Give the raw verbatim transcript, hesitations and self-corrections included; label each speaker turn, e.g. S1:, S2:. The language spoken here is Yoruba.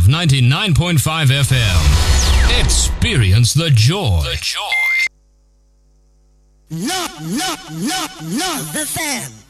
S1: Love ninety-nine point five F M. Experience the joy. The joy.
S2: Love, love, love, love F M.